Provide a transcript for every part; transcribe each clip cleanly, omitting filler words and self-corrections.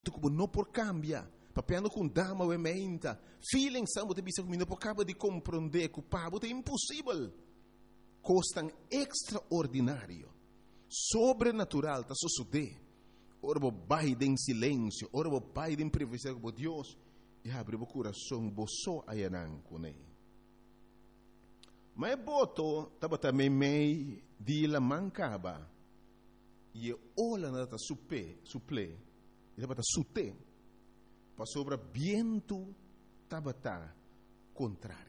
como não por cambia. Papiando com dama ou emenda. Feeling samba te bisa não por acaba de compreender que o pabo é impossível. Costan extraordinário. Sobrenatural tá suceder. Ora bo vai em silêncio, ora bo vai em privacidade com Deus. E abre o coração, bo só ayanan com ele. Mas boto tava também mei de la mancaba. E ola na ta suple, e tava ta sute. Para sobre viento tava ta contrário.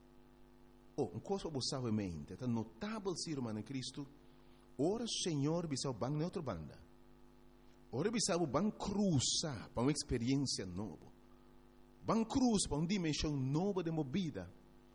Um coisa que você mente, é notável ser humano em Cristo. Ora, Senhor, bisa o bang neutro banda. Ora, bisa o bang cruza para uma experiência nova. Bang cruz para uma dimensão nova de movida.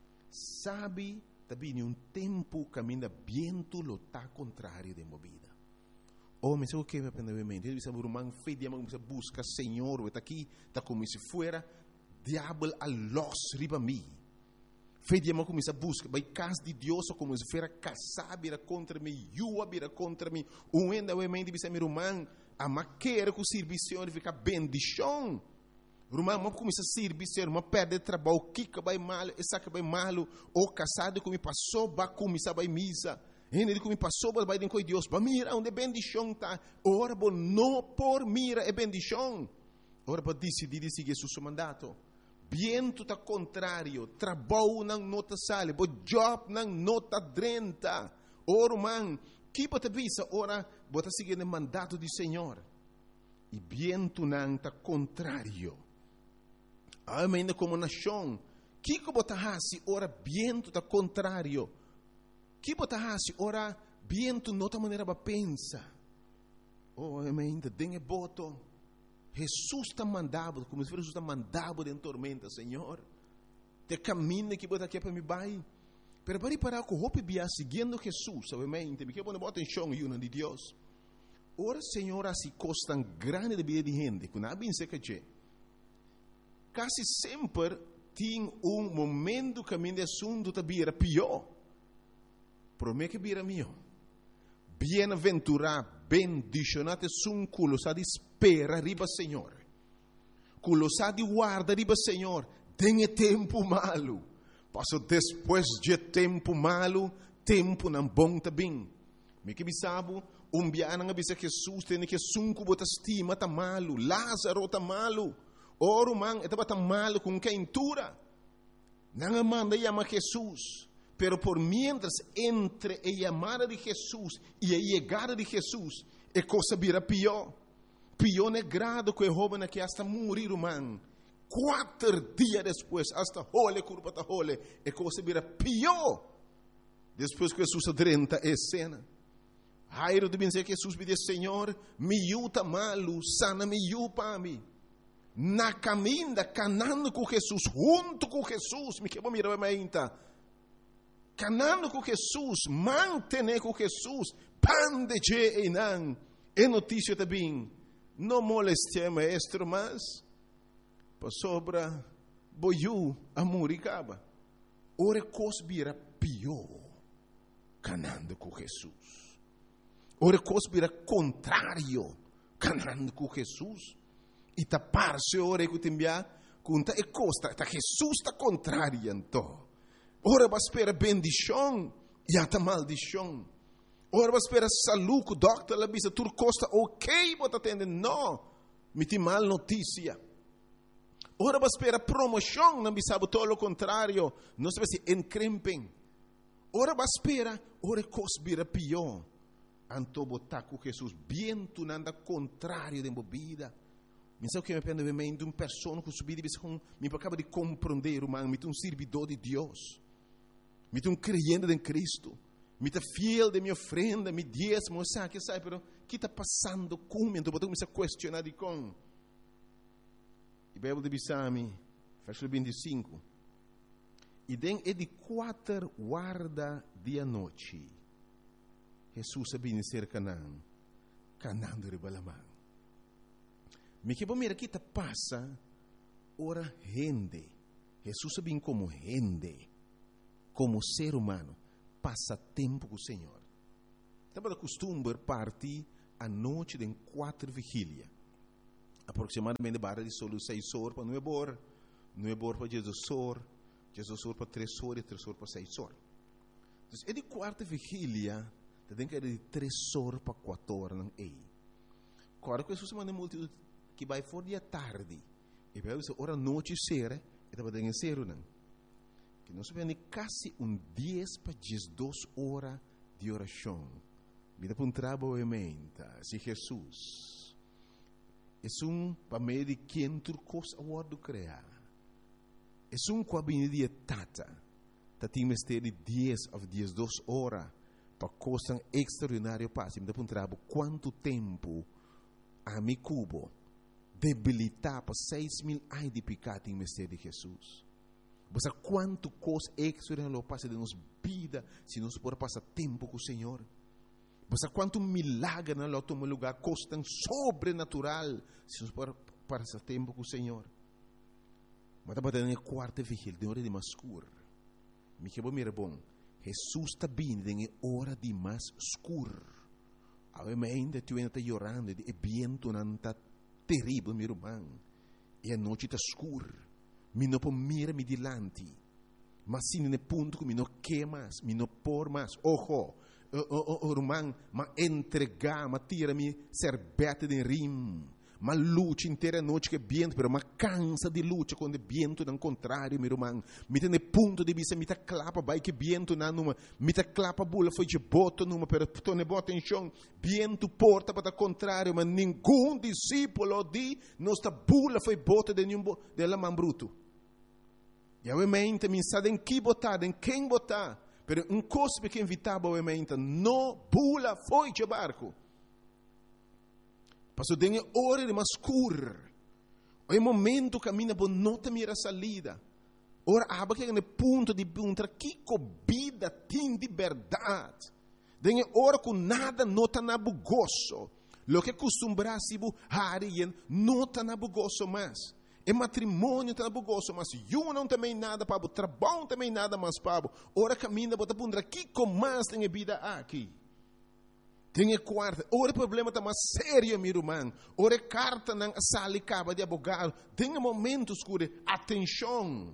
Sabe, também um tempo caminha viento lota contrário de movida. Mas o que me aprendeu em mente? Ele bisa o irmão feio, mas busca Senhor, está aqui, está como se fuera diabo a los riba mim. Fediamo começa a buscar, vai casa de Deus como se fosse casar, vira contra mim, Yua vira contra mim, ainda o mente bisa meu irmão, a maquera com o serviço fica bendição. Irmão, mas começa a servir, mas perde trabalho, kika vai mal, essa que vai mal, ou casado como passou, vai começar vai misa, ele como passou, vai com Deus, vai mira onde bendição tá, ora bo não por mira é bendição, ora bo decidir seguir seu mandato. Viento está contrário, trabalho não nota sale, bo job não nota drenta. Ora, man, que bota visa, ora, bota seguir o mandato do Senhor. E viento não está contrário. Ainda como nação, que bota hasi, ora, viento está contrário. Que bota hasi, ora, viento nota maneira para pensa. Ainda tem boto. Jesus está mandado, como se Jesus está mandado em tormenta, Senhor. Te caminho que bota aqui para me vai. Pero para parar com o bia seguindo Jesus, obviamente, me quer pôr bota em chão e de Deus. Ora, Senhor, assim costa grande de vida de gente, que não bem sei que quase sempre tem momento que a assunto está bira pior. Promete que bira melhor. Bem-aventurado, bendicionado é um culo, de espera, riba Senhor. Culo de guarda, riba Senhor. Tem tempo malo. Passou depois de tempo malo, tempo não bom também. Me que bisabo, biana nga bisa Jesus, tem que sunco bota estima, tá malo. Lázaro tá malo. Oro man, estava tá malo com quentura. Não manda chama Jesus. Pero por mientras entre a llamada de Jesús y a llegada de Jesús, a cosa vira pior. Pior é grado que o joven que hasta morir, man. 4 dias depois, hasta hole, curva ta hole, a cosa vira pior. Depois que Jesus adrenta a cena. Jairo deve dizer que Jesus me diz, Senhor, me yuta malo, sana me yupa mim. Na caminha, canando com Jesus, junto com Jesus, me quebra mirar a minha. Canando com Jesus, mantener com Jesus, pan de je e nan, é notícia também, não moleste maestro, mas, para sobra, boiu, amor e caba. Ora, cosbira pior, canando com Jesus. Ora, cosbira contrário, canando com Jesus. E tapar-se, ora, que te enviar, conta e costa, Jesus está contrário, então. Ora vai esperar bendição e até maldição. Ora vai esperar saúde, o doctor, a bisa, tudo costa ok, você atende, não, me tem mal notícia. Ora vai esperar promoção, não bisa, todo o contrário, não se vai se encrempem. Ora vai esperar, ora cosbira pior. Anto botar com Jesus, viento nada contrário de movida. Mas é o que me aprende de uma pessoa que subir e me acaba de compreender, humano, me tem servidor de Deus. Me tem creyente em Cristo. Me tem fiel de minha ofrenda, me diezmo, sabe, pero que está passando comigo? Então, eu comecei a questionar de com. E a Bíblia de Bissami, versículo 25. E den é de 4 guarda dia noite. Jesus sabia ser Canaã. Canaã de Ribalamã. Me que mira que te passa, ora gente. Jesus sabia como gente. Como ser humano, passa tempo com o Senhor. Estava de costume partir à noite de 4 vigília. aproximadamente barra de solo 6 horas para 9 horas, 9 horas para 16 horas, 16 horas para 3 horas e 3 horas para 6 horas. Então, é de quarta vigília, tem que ir de 3 horas para 4 horas, não é? Agora, que Jesus manda multidão que vai fora de tarde, e vai ser hora noite ser, e vai ter que ser, não? Que nós vemos quase 10 para 12 horas de oração. Vida para um trabalho, se Jesus. É para meio de quem tu coisa a do criar. É com a de tata. Tem mistério de 10 a 12 horas para coisa extraordinária passe. Vida para um trabalho, quanto tempo a mi cubo debilitar para 6.000 anos de pecado em mistério de Jesus. Você quanto coisa extraordinária passa de nossa vida se nós podemos passar tempo com o Senhor. Você quanto milagre na nosso lugar, coisa tão sobrenatural se nós podemos passar tempo com o Senhor. Mas está na quarta vigília, de hora de mais escuro. Me que mira bom, Jesus está vindo em hora de mais escuro. Ainda tu ainda está chorando, e vento não está terrível, meu irmão. E a noite está escura. Mi não pode mirar-me dilante. Mas se no ponto que mi não quer mais, mi não por mais. Ojo, irmão, mas entregar, mas tira-me serbete de rim. Mas luta inteira noite que vento, mas cansa de luta quando o vento não contrário, meu irmão. Mi tem ponto de vista, mi tá clapa, vai que vento não numa, mi tá clapa bula foi de boto numa, pero tu ne bota em chão, vento porta para o contrário, mas nenhum discípulo de nossa bula foi bota de nenhum de la man bruto. E obviamente mi sa em que botar, em quem botar, pero coisa que invitava obviamente, no bula foi de barco. Passou de hora de mais escuro. É momento que a minha nota mira a salida. Ora, aba que é no ponto de perguntar que vida tem de verdade. De hora com nada nota na bugoso. Lo que costumbrasse harien nota na bugoso mais. É matrimônio tá na bugoso, mas eu não também nada para o trabalho também nada mais para. Ora caminha bota perguntar que mais tem vida aqui. Tem quarta, ora o problema está mais sério, meu irmão. Ora carta na sala e caba de abogado. Tem momentos que atenção.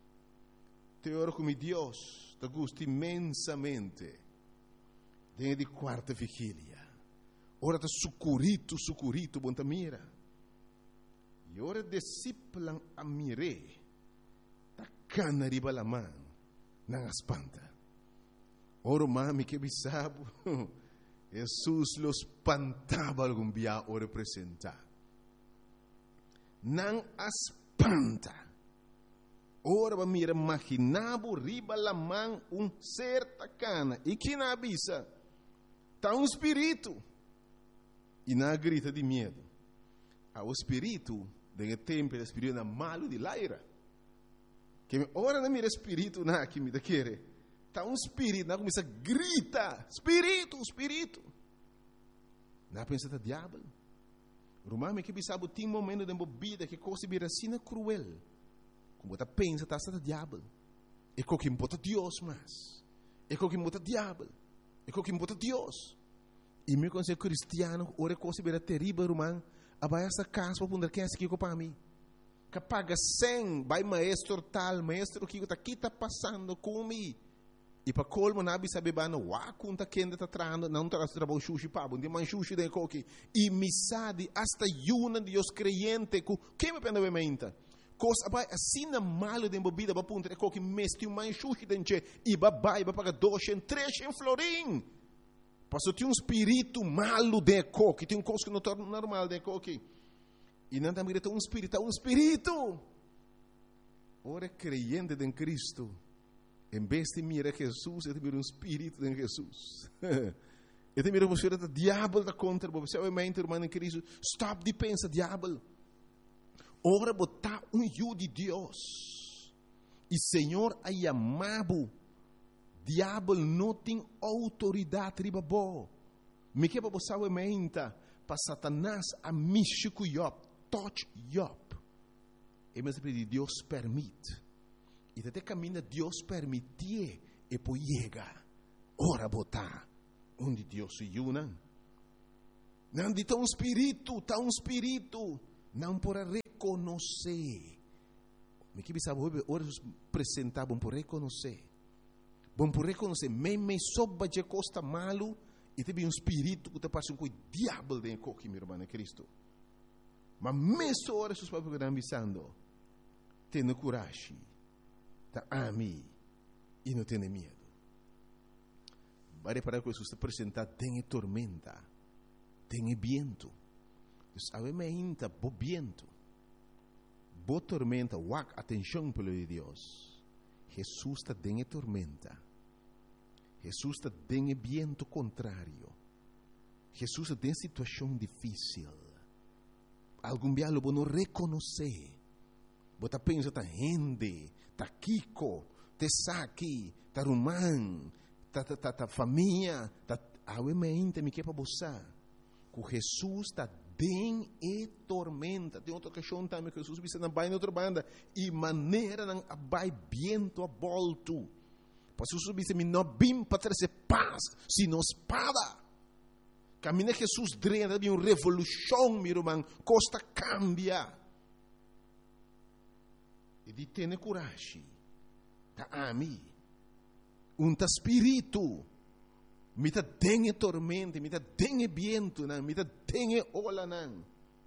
Tem hora com Deus, te gosta imensamente. Tem de quarta vigília. Ora está sucurito, bom ta mira. E ora disciplan a mire. Ta cana riba la mão, não espanta. Ora mami que bisabo. Jesus los espantava algum dia o representar. Não espanta. Ora va mira imaginavo riba la mão certa cana. E que na avisa? Tá espírito. E na grita de medo. O espírito, de tempo, o espírito é malo de laira. Que ora não mira espírito na que me da querer. Está espírito, não começa a gritar, espírito. Não pensa que é diabo. Romano que sabe tem momento de vida que coisa vira assim cruel. Como você pensa que está diabo. É que bota Deus mais. É que bota diabo. É que bota Deus. E meu conselho cristiano, ora coisa vira terrível, romano. Abai essa casa para poder quem é que para mim. Que paga 100, vai maestro tal, maestro que está passando comigo. E para colmo nabi sabe bano wa kunta kenda ta trando não tra trabalho sushi pabo de man sushi de coque e misadi hasta yuna de os creyente ku que me pena obviamente coisa vai assim na malo de bebida para punta coque mesti um man sushi denche e babai para pagar 200 300 florim passou tem espírito malo de coque tem coisa que não torna normal de coque e não também tem espírito ora creyente em Cristo. Em vez de mirar Jesus, eu te miro espírito de Jesus. Eu te miro você o diabo da contra você. Obviamente, irmão em Cristo, stop de pensar diabo. Ora botar eu de Deus. E Senhor a chamado. Diabo não tem autoridade riba bo. Me que você obviamente para Satanás a mixico Job, touch Job. E mas Deus permite. E até caminha Deus permitir e depois chega. Ora botar onde Deus se una. Não de tão espírito. Não para reconhecer. Me que sabe, ora apresentar, bom por reconhecer. Bom por reconhecer, me soba de costa malo, e teve espírito que está passando com o diabo dentro de meu irmão Cristo. Mas mesmo ora, seus papos que estão avisando, tenha coragem, tá ame e não tenha medo. Vai reparar que Jesus está apresentando, tem tormenta, tem vento. A me ainda bo viento, bo tormenta, wak atenção pelo de Deus. Jesus está dentro tormenta. Jesus está dentro viento contrário. Jesus está dentro situação difícil. Algum dia lo não reconhecer. Bota pensa tá gente, tá Kiko, tá Saki, tá Rumán, tá família, tá a me ainda me que para boçar. Que Jesus está dentro e tormenta. Tem outra questão também que Jesus disse na baia outra banda e maneira não abai viento a volto. Mas Jesus disse me não bim para trazer paz, sino espada. Caminha Jesus drena de uma revolução, meu irmão, costa cambia. E de ter coragem, tá ami, ta espírito. Me tá dengue tormenta, me tá dengue viento, me tá dengue ola não.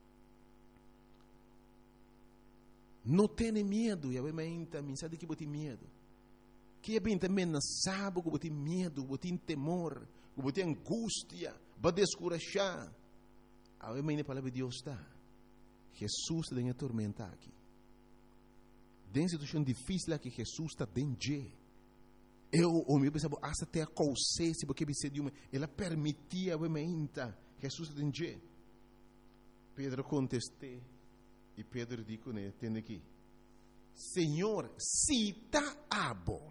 Não tenha medo, e a menta me sabe que bote medo. Que é bem também não sabe que bote medo, bote temor, que bote angústia, vai descurajar. A menta a palavra de Deus está. Jesus está dengue tormenta aqui. Dentro de situação difícil aqui, Jesus está dentro. O meu pensava, até a consciência, porque ela permitia a menta. Jesus está dentro. Pedro contestou, e Pedro disse, né, tem aqui, Senhor, se está abo,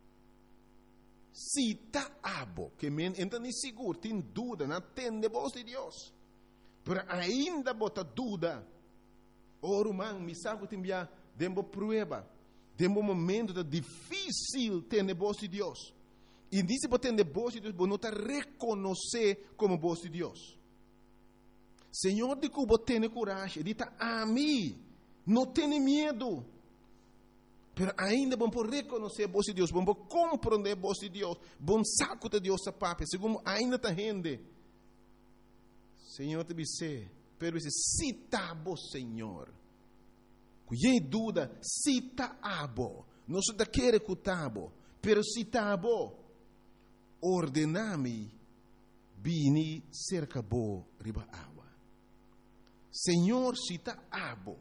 que men entra nem seguro, tem dúvida, não atende a voz de Deus, mas ainda bota dúvida, irmão, me sabe que tem dembo prueba, dembo momento difícil ter a voz de Deus, e disse para ter a voz de Deus, não está reconhecer como voz de Deus. Senhor, de que você tem coragem, de a mim, não tenha medo. Mas ainda bom por reconhecer a voz de Deus, bom por compreender a voz de Deus, bom saco de Deus a papo, segundo ainda está rende. Senhor, te disse, pero se está bom, Senhor. Cuidei dúvida, se está bom. Não se está querendo que está bom, pero se está bom, ordename, vini cerca bo riba água. Senhor, se está abo,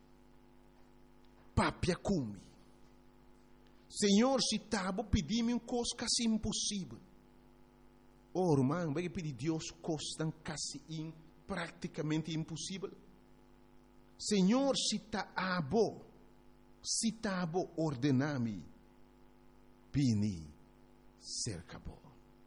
papia cumi. Senhor, se está abo, pedi-me uma coisa quase impossível. Irmão, vai pedir Deus coisa quase praticamente impossível. Senhor, se está abo, ordename, vini cerca bo.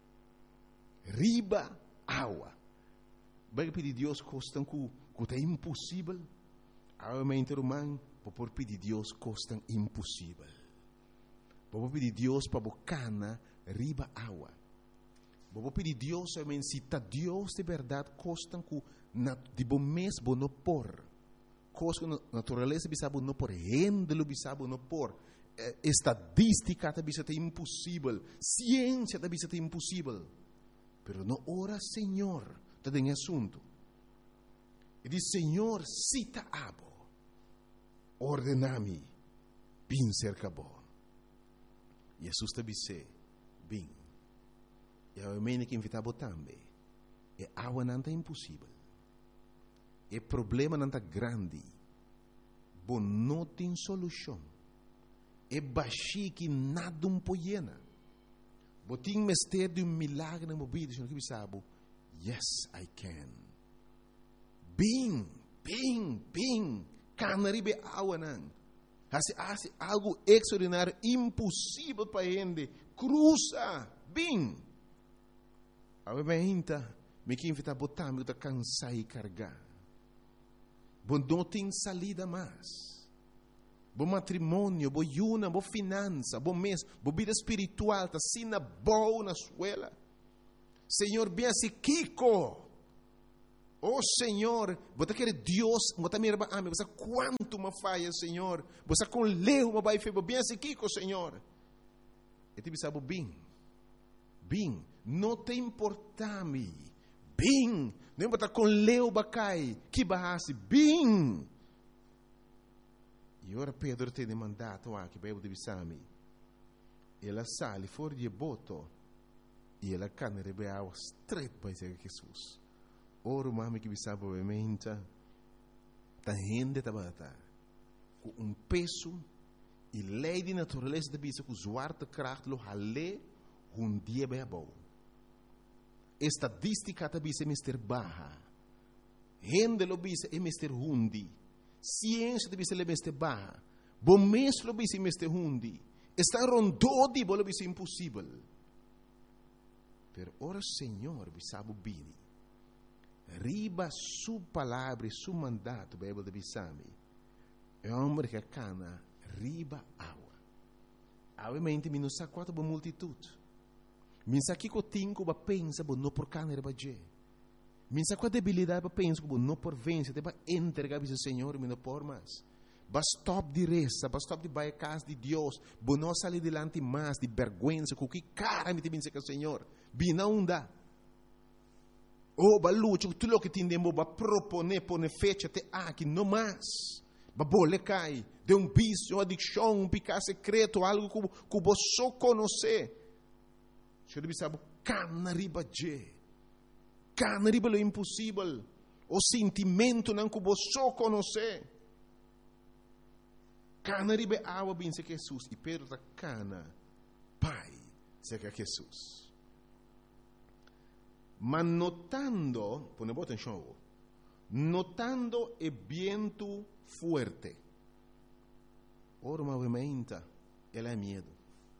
Riba água. Vai pedir Deus coisa que é impossível, realmente, irmão, por pedir Deus coisa impossível. Vou pedir Deus para bocana riba água. Vou pedir Deus, realmente, se está Deus de verdade, coisa que de bom mês não por, coisa que natureza bisabo não por, rendelo bisabo não por, estadística está bisabo impossível, ciência está bisabo impossível, pero não ora Senhor, está em assunto. E diz, Senhor, cita abo, ordenami, bin cerca bo. Jesus te disse, bin. E a mene que invitava também. E água não é impossível. E problema não é grande. Bom, não tem solução. E baixi que nada um poiena. Botim mestre de milagre na mobília, senhor que sabe. Yes, I can. Bing, canaribe água não. Hace algo extraordinário, impossível para ele. Cruza, bing. A gente me que invita a botar, me cansar e carregar. Bom, não tem salida mais. Bom matrimônio, bom yuna, bom finança, bom mês, bom vida espiritual, tá sina boa na escola. Senhor, bem assim, Kiko. Oh Senhor, você quer Deus, você me ama, você quanto me falha, Senhor. Você com leu, me vai fazer bem assim, Kiko, Senhor. E te sabe bem, não te importa-me, bem, não está com leu, bacai, que barrasse, bem. E ora Pedro tem mandato aqui, para eu te bisami. Ela sale fora de boto, e ela cana rebeava straight para Jesus. Ora, mami que bisaba obviamente, ta gente tabata, com peso e lei de natureza de bisa, com zwarte kracht lo hale, dia bem bom. Estadística da bisa é mister baja, gente lo bisa é mister hundi, ciência de bisa é mister baja, bom mês lo bisa é mister hundi, está rondou de bolo bisa impossível. Pero ora Senhor bisaba bini. Riba su palavra e su mandato, Bíblia de Bissami, é um homem que cana riba água. Obviamente, mi não sa quanto boa multitude. Mi sa que cotinho ba pensa bo não por cana riba je. Mi sa qual debilidade ba pensa bo não por vencer, te ba entregar ao Senhor, mi não por mais. Ba stop de reza, ba stop de vai casa de Deus, bo não sair delante mais de vergonha, com que cara me te pensa que o Senhor, bi não dá. Oh, balucho, tu lo que tindemo ba propone pone fecha te aqui no mais. Ba bole cai, de um vício, uma adicção, um pecado secreto, algo que você só conhece. Eu deve saber, cana riba je. Cana riba lo impossível. O sentimento não que você só conhece. Cana riba água bem se Jesus. E Pedro da cana, pai, se que Jesus. Mas notando, pone atenção, notando o vento forte, ora movimenta, ela é medo.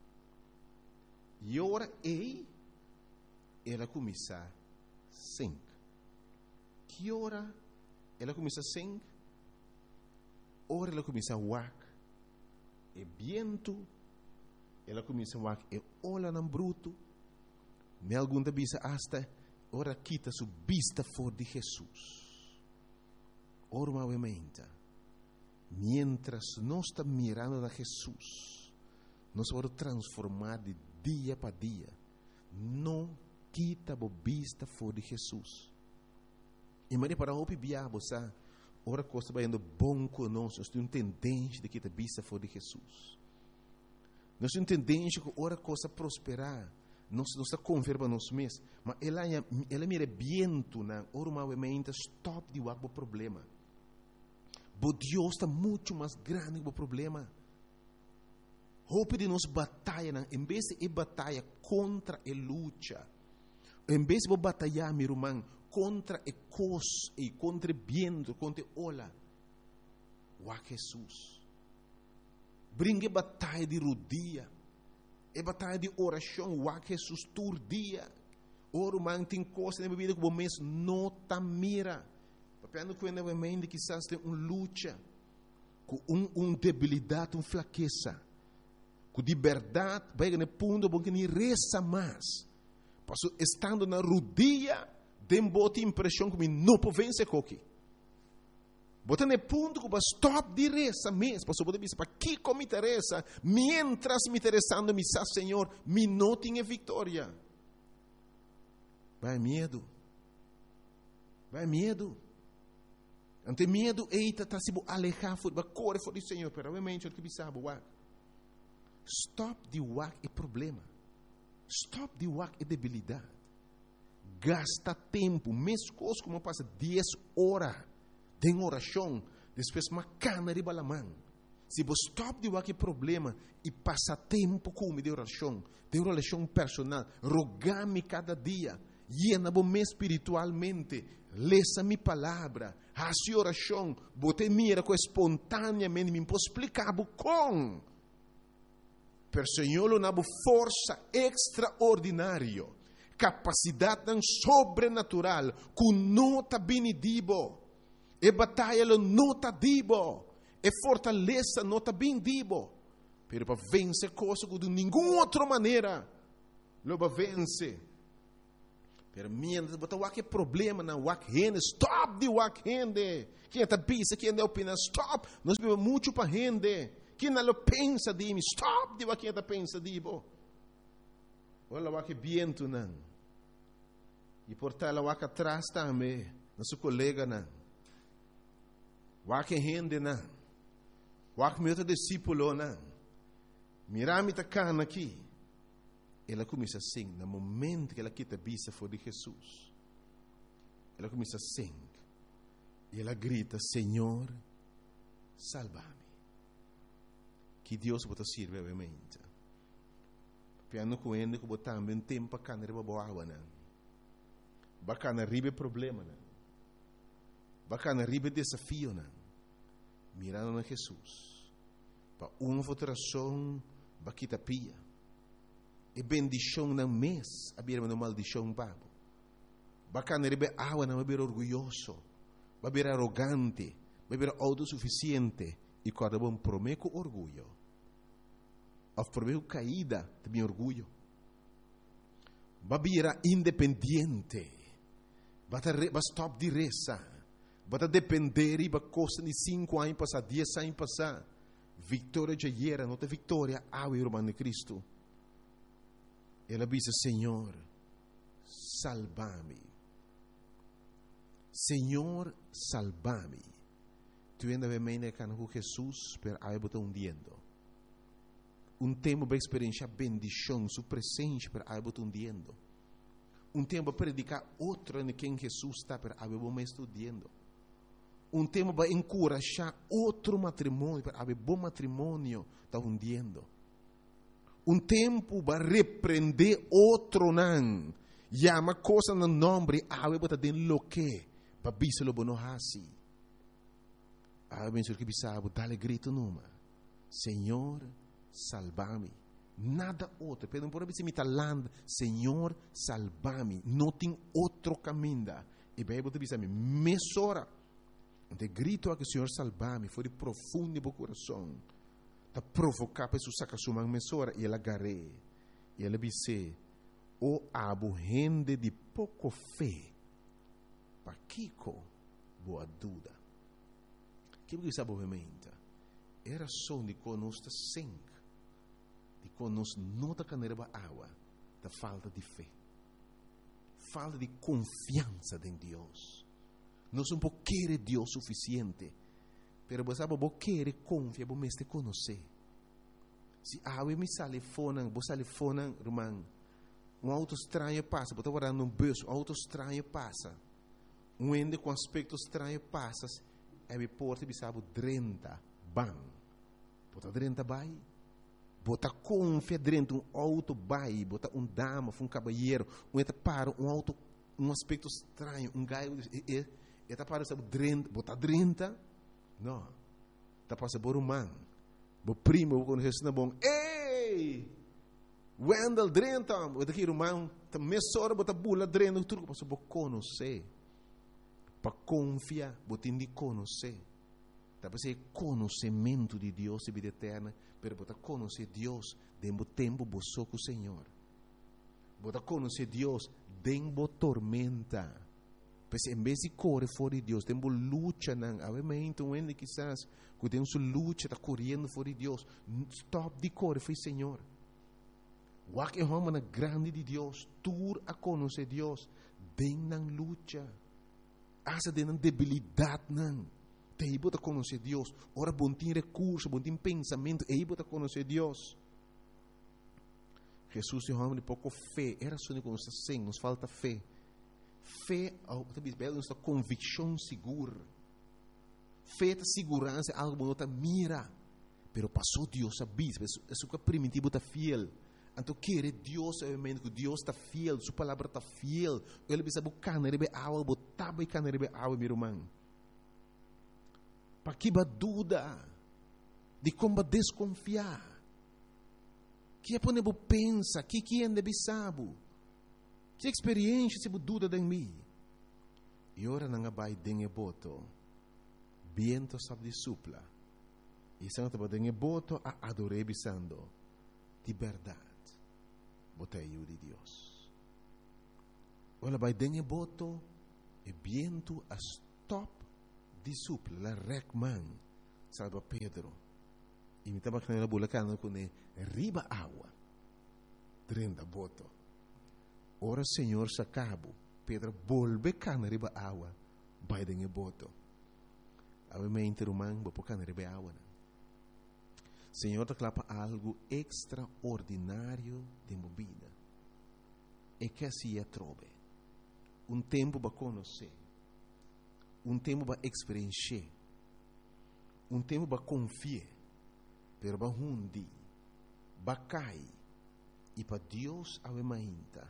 E ora ela começa a sink. Que hora ela começa a sink? Ora ela começa a wak. E vento, ela começa a wak. E olha no bruto, me algum da bisa hasta ora quita su vista for de Jesus. Ora movimenta. Mientras nós estamos mirando a Jesus, nós vamos transformar de dia para dia. Não quita a vista for de Jesus. E Maria para o biabo, sabe? Ora coisa vai indo bom conosco. Nós temos tendência de quitar a vista for de Jesus. Nós temos tendência que ora coisa prosperar. Não está converba nos mesmos, mas ela mira viento na normalmente stop de o problema. Mas Deus está muito mais grande que o problema. Hope de nos batalha, em vez de batalha contra a luta, em vez de batalhar, meu irmão, contra a coisa e contra o viento, contra a ola, o Jesus. Brinque batalha de rodia. É batalha de oração, o Jesus todo dia. Oro man tem coisa na vida que o mês não tá mira. Papel que ainda vai quizás tem luta, com debilidade, fraqueza, com liberdade, vai no ponto bom que nem reza mais. Passo estando na rodia, tem boa impressão que não pode vencer coque. Bota no ponto que vai stop de reza mesmo. Passo pode dizer para que como interessa, mientras me interessando me sa Senhor, me não tenha vitória. Vai medo. Vai medo. Ante medo, eita, tá se alejar, vai correr fora do Senhor. Pero obviamente, o que pensava, stop de wak é problema. Stop de wak é debilidade. Gasta tempo, mesmo coisa como passa 10 horas. Tem oração, depois uma cana de balamã. Se você stop de wak é problema e passa tempo com de oração personal, rogar-me cada dia. Llena-me espiritualmente, lesa minha palavra, hace oração, bote mira com espontaneamente, me posso explicar com. Per Senhor, na força extraordinária, capacidade sobrenatural, com nota benedibo, e batalha nota dibo, e fortaleza nota bendibo, pero para vencer coisas de nenhuma outra maneira, lo vai vencer. Pero mientras bota wak problema na wak rende, stop de wak rende. Quem está pensa, quem está opina, stop. Nós vivemos muito para rende. Quem não pensa de mim, stop de wak quem está pensa de bo. Olha wak viento não. E portar la wak atrás também, nosso colega não. Wak rende não. Wak meu discípulo não. Mirami tá cana aqui. Ela começa assim, no momento que ela quita a vista for de Jesus. Ela começa assim. E ela grita, Senhor, salva-me. Que Deus pode servir obviamente. Piano com ele, que botar também um tempo para canar para boa água, não. Bacana ribe problema, não. Bacana ribe desafio, não. Mirando na Jesus. Para uma futuração, baquita pia. E bendição na mês, a beira uma maldição babo. Bacana ribe água, não, beber orgulhoso, beber arrogante, beber autossuficiente e quando bom prometo orgulho. Of prometo caída, também orgulho. Babira independente. Bata stop de reza. Bata depender e ba costa de 5 anos passar, 10 anos passar. Vitória de era, não tem vitória, ao irmão de Cristo. Ela disse, Senhor, salva-me. Senhor, salva-me. Tu ainda vem com Jesus, pero aí botou hundiendo. Tempo para experienciar bendição, sua presença, pero aí botou hundiendo. Tempo para predicar outro em quem Jesus está, pero aí botou estudando. Tempo para encorajar outro matrimônio, pero aí bom matrimônio está hundiendo. Tempo para repreender outro não. Llama coisa no nome, aí botou dentro lo que, para biselo bono hasi. Aí bem que bisabo, dá-lhe grito numa. Senhor, salva-me. Nada outro. Pedem por abrir land. Senhor, salva-me. Não tem outro caminho. E bem, eu te disse a mim, mesora. De grito a que o Senhor salva-me. Foi de profundo no coração. Está provocar para isso sacar sua mão mesora. E ela agarrei. E ela disse, o abo rende de pouco fé. Para Kiko, boa dúvida. Que você sabe obviamente? Era só de conosco sem. De conosco não da caneira água, da falta de fé, falta de confiança em Deus. Nós não queremos Deus suficiente, pero você sabe, você quer confiar, você me conhecer. Se a água me sale fora, você sale fora, irmão, auto estranho passa, você está guardando bus, auto estranho passa, ende com aspecto estranho passa, me porta e sabe 30, bam, você 30 vai. Bota confia dentro auto vai, bota dama, caballeiro, entra para auto, aspecto estranho, gaio, eta para sabe 30, bota 30, não, tá para saber bo primo, quando Jesus na bom, ei, Wendel 30, bota aqui irmão, tá mesora, bota bula 30, tudo para saber conhecer, para confiar, bota de conhecer. Tá para ser conhecimento de Deus e vida eterna, pero bota conhecer Deus dentro do tempo você com o Senhor. Bota conhecer Deus dentro da tormenta. Pois em vez de correr fora de Deus, tem luta não. Obviamente, onde quizás que tem sua luta está correndo fora de Deus, stop de correr foi Senhor. O que é uma grande de Deus, tur a conhecer Deus dentro da luta. Asa dentro da debilidade não. Aí você conhecer Deus. Ora, bom tem recurso, bom tem pensamento. Aí você conhecer Deus. Jesus é um homem de pouco fé. Era só que nos assim, nos falta fé. Fé, nos convicção segura. Fé é segurança, algo que não mira. Pero passou Deus a bis. Isso que é primitivo, está fiel. Então, querer Deus, obviamente, que Deus está fiel. Sua palavra está fiel. Ele precisa buscar, ele vai água, botar, vai buscar, ele vai água, meu irmão. Para que dúvida de como desconfiar, que é para pensa, que é de sabe, que experiência se dúvida em mim. E ora não vai dengue boto, viento sabe de supla, e santo para dengue boto a adorar bisando, de verdade, botei de Deus. Olha, vai dengue boto e viento a stop di supla, la recman, salva Pedro. E me estava com a bulacana com riba água, drenda boto. Ora Senhor se acabou, Pedro volve cana riba água, vai dengue boto. Obviamente romano, vou cana riba água. Senhor te clapa algo extraordinário de movida. E que se trove. Tempo para conhecer. Tempo para experienciar. Tempo para confiar. Pero para hundi. Para cair. E para Deus ave mainta.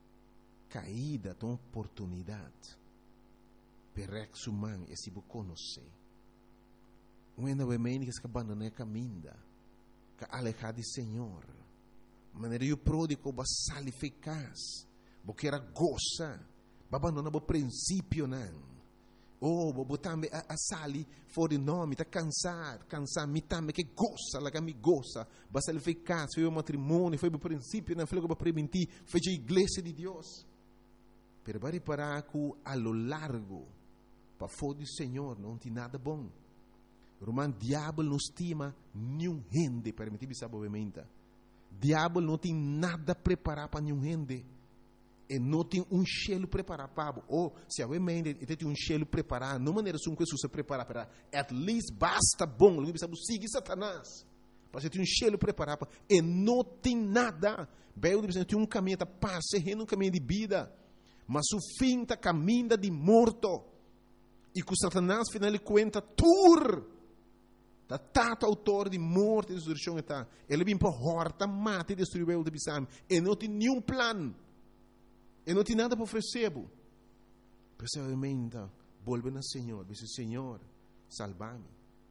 Caída de oportunidade. Para ex humano e se para conhecer. Quando ave mainta que se abandona a caminda. Que alejar de Senhor. Maneira o pródigo vai sair eficaz. Porque era goza. Abandonar o princípio, não. Vou também a sair fora de nome, está cansar, me também que goza, lá que me goza. Vai sair eficaz, foi o matrimônio, foi o princípio, não foi o que permitir, foi a igreja de Deus. Pero vai reparar que a lo largo, para fora do Senhor, não tem nada bom. Romano, diabo não estima nenhum gente, permitir sabe obviamente. Diabo não tem nada preparado para nenhum gente. E não tem cheiro preparado para ou se a mente tem cheiro preparado, não maneira como Jesus se prepara para at least basta bom, não precisa seguir Satanás. Para ter cheiro preparado para e não tem nada. Bem, tem caminho da paz, caminho de vida, mas o fim está caminho de morto. E com Satanás final de conta tur da tata autor de morte e destruição está. Ele vem para horta, mata e destruir o de bisam. E não tem nenhum plano. E não tem nada para oferecer. Pessoalmente, volve ao Senhor. Diz, Senhor, salva-me.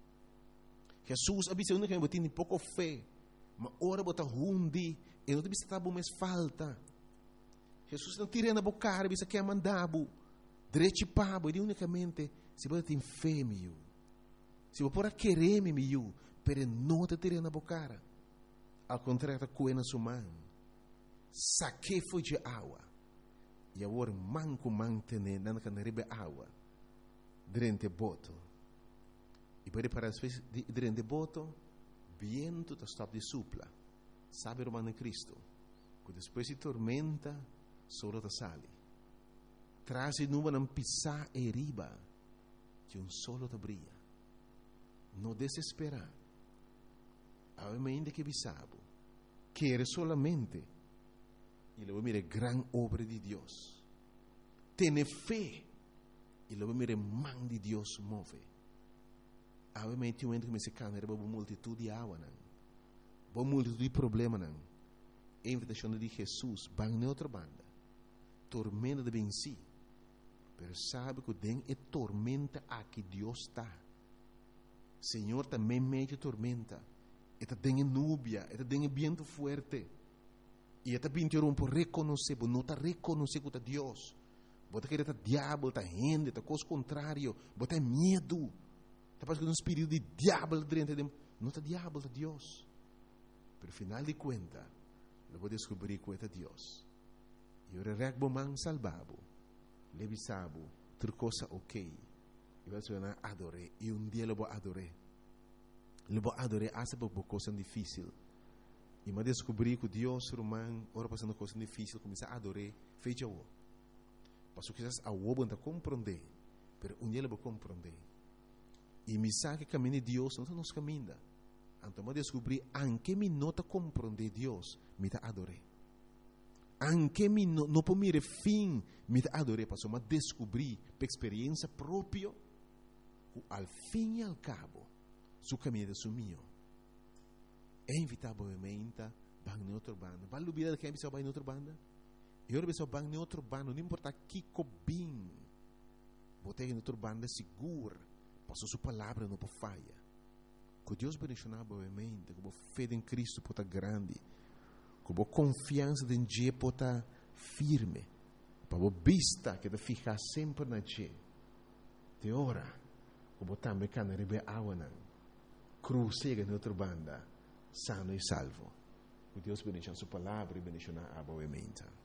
Jesus avisa que eu tenho pouco fé. Mas ora bota hundi. E não tem que mais falta. Jesus não tira na boca, avisa que é mandado. Direito pabo. E unicamente, se você tem fé, meu. Se você pode querer, meu. Pero não te tira na boca. Ao contrário, está coendo a sua mão. Saque foi de água. E agora manco mantener na canaribe água durante boto. E para durante boto, viento está stop de supla. Sabe o romano Cristo? Que depois de tormenta, solo te sale. Traz e nuvem não pisar e riba, que solo te brilha. Não desesperar. Obviamente que bisabo. Quer solamente e luego mire gran obra de Dios. Tiene fe e luego mire man de Dios move. Obviamente, um momento que me se cana, era uma multitud de água, uma multitud de problemas, não. A invitação de Jesus, vai em outra banda. Tormenta de venci. Pero sabe que tem é tormenta aqui Deus está. Senhor também mete tormenta. E tem núbia, e tem vento forte. E está pintou por reconhecer, não está reconhecer que está Deus. Você quer estar diabo, está gente, está coisa contrário, você tem medo. Está passando um espírito de diabo dentro de não está diabo, está Deus. Pero final de conta, eu vou descobrir que é Deus. E eu regbo man salvabo, levisabo, tudo coisa ok. E vai ser adoré. E dia eu vou adorar. Eu vou adorar, essa é uma coisa difícil. E me descobri que Deus romano, ora passando coisa difícil, começa a adorar, fez o. Mas o que a o não compreender, pero dia ele vai compreender. E me sabe que caminho de Deus não nos caminha. Então me descobri, anche me não compreender Deus, me está adorar. Anche me não por mire fim, me está adorar, passou me descobri, por experiência própria, al fim e al cabo, su caminho é sumiu. É inevitavelmente vai em outra banda. Vai lutar que a pessoa vai em outra banda? E outra pessoa vai em outra banda, não importa que cobim. Botei em outra banda segura, passou sua palavra não pode falha. Que Deus bendicionar obviamente, que a fé em Cristo pode estar grande, que a confiança em Deus pode estar firme, para a vista que de ficar sempre na Deus. De hora, que a também can rebe água não, cruzega em outra banda. Sano e salvo. Que Deus bendiga a sua palavra e bendiga a obviamente.